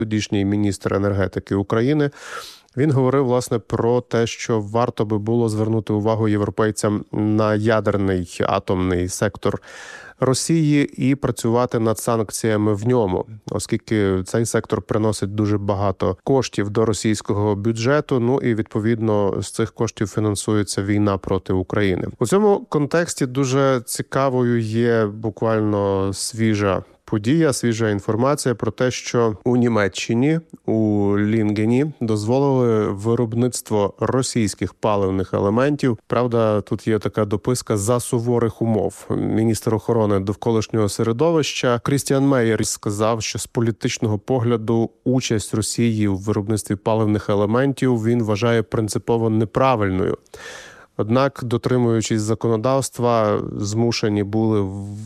тодішній міністр енергетики України. Він говорив, власне, про те, що варто би було звернути увагу європейцям на ядерний атомний сектор Росії і працювати над санкціями в ньому, оскільки цей сектор приносить дуже багато коштів до російського бюджету. Ну і відповідно з цих коштів фінансується війна проти України. У цьому контексті дуже цікавою є буквально свіжа інформація про те, що у Німеччині, у Лінгені дозволили виробництво російських паливних елементів. Правда, тут є така дописка за суворих умов. Міністр охорони довколишнього середовища Крістіан Меєр сказав, що з політичного погляду участь Росії у виробництві паливних елементів він вважає принципово неправильною. Однак, дотримуючись законодавства, змушені були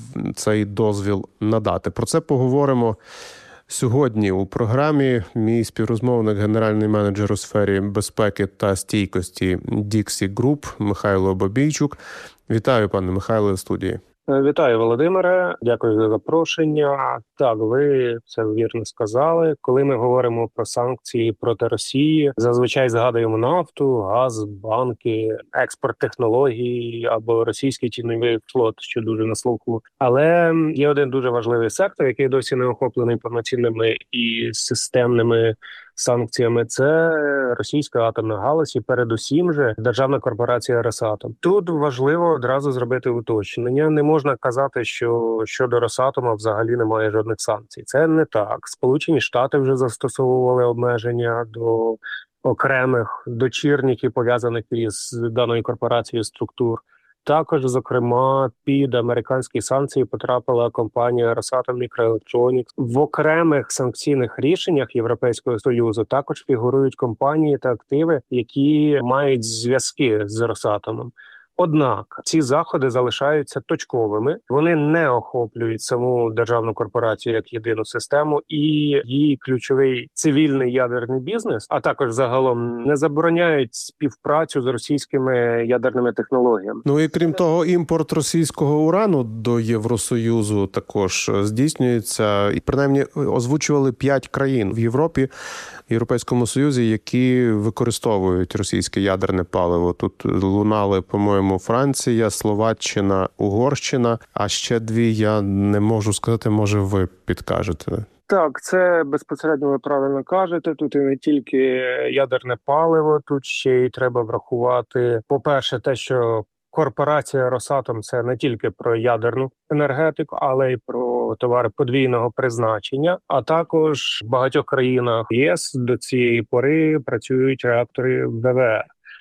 цей дозвіл надати. Про це поговоримо сьогодні у програмі. Мій співрозмовник, генеральний менеджер у сфері безпеки та стійкості Dixie Group Михайло Бабійчук. Вітаю, пане Михайло, в студії. Вітаю, Володимире. Дякую за запрошення. Так, ви все вірно сказали. Коли ми говоримо про санкції проти Росії, зазвичай згадуємо нафту, газ, банки, експорт технологій або російський тіньовий флот, що дуже на слуху. Але є один дуже важливий сектор, який досі не охоплений повноцінними і системними санкціями. Це російська атомна галузь і передусім же державна корпорація Росатом. Тут важливо одразу зробити уточнення. Не можна казати, що щодо Росатома взагалі немає жодних санкцій. Це не так. Сполучені Штати вже застосовували обмеження до окремих дочірніх і пов'язаних із даною корпорацією структур. Також, зокрема, під американські санкції потрапила компанія Rosatom Microelectronics. В окремих санкційних рішеннях Європейського Союзу також фігурують компанії та активи, які мають зв'язки з Росатомом. Однак ці заходи залишаються точковими, вони не охоплюють саму державну корпорацію як єдину систему і її ключовий цивільний ядерний бізнес, а також загалом не забороняють співпрацю з російськими ядерними технологіями. Ну і крім того, імпорт російського урану до Євросоюзу також здійснюється. І принаймні озвучували 5 країн в Європі, Європейському Союзі, які використовують російське ядерне паливо. Тут лунали, по-моєму, Франція, Словаччина, Угорщина, а ще 2 я не можу сказати, може ви підкажете. Так, це безпосередньо ви правильно кажете. Тут і не тільки ядерне паливо, тут ще й треба врахувати, по-перше, те, що корпорація Росатом – це не тільки про ядерну енергетику, але й про товари подвійного призначення. А також в багатьох країнах ЄС до цієї пори працюють реактори ВВР.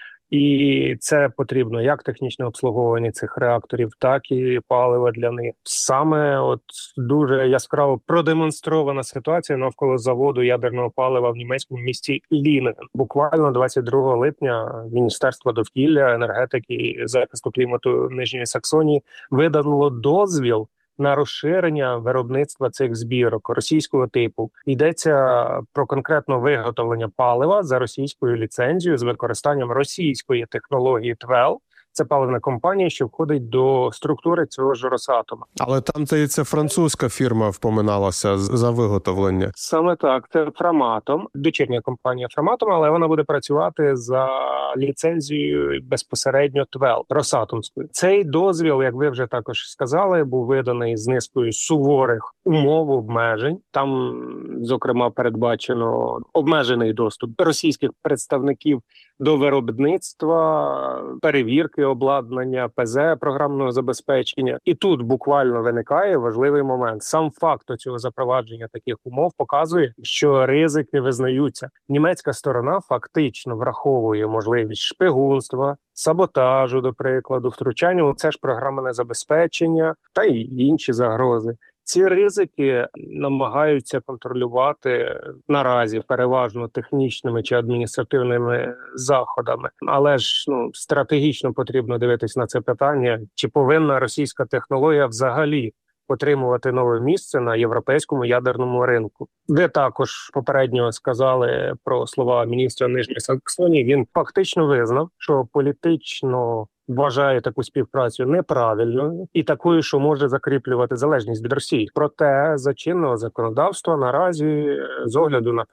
І це потрібно як технічне обслуговування цих реакторів, так і паливо для них. Саме от дуже яскраво продемонстрована ситуація навколо заводу ядерного палива в німецькому місті Лінен. Буквально 22 липня Міністерство довкілля, енергетики і захисту клімату Нижньої Саксонії видало дозвіл на розширення виробництва цих збірок російського типу. Йдеться про конкретне виготовлення палива за російською ліцензією з використанням російської технології ТВЕЛ. Це паливна компанія, що входить до структури цього ж Росатома. Але там, здається, французька фірма впоминалася за виготовлення. Саме так, це Фраматом, дочірня компанія Фраматом, але вона буде працювати за ліцензією безпосередньо ТВЕЛ, Росатомською. Цей дозвіл, як ви вже також сказали, був виданий з низкою суворих умов обмежень. Там, зокрема, передбачено обмежений доступ російських представників до виробництва, перевірки обладнання, ПЗ, програмного забезпечення. І тут буквально виникає важливий момент. Сам факт цього запровадження таких умов показує, що ризики визнаються. Німецька сторона фактично враховує можливість шпигунства, саботажу, до прикладу, втручання у це ж програмне забезпечення та й інші загрози. Ці ризики намагаються контролювати наразі переважно технічними чи адміністративними заходами. Але ж стратегічно потрібно дивитись на це питання, чи повинна російська технологія взагалі отримувати нове місце на європейському ядерному ринку. Ви також попередньо сказали про слова міністра Нижньої Саксонії. Він фактично визнав, що політично вважає таку співпрацю неправильною і такою, що може закріплювати залежність від Росії. Проте за чинного законодавства наразі, з огляду на